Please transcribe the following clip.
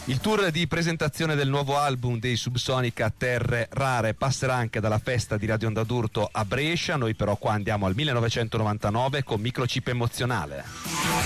Il tour di presentazione del nuovo album dei Subsonica Terre Rare passerà anche dalla festa di Radio Onda d'Urto a Brescia. Noi però qua andiamo al 1999 con Microchip Emozionale.